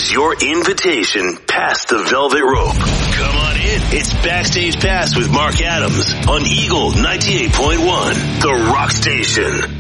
is your invitation past the velvet rope. Come on in. It's Backstage Pass with Mark Adams on Eagle 98.1, the Rock Station.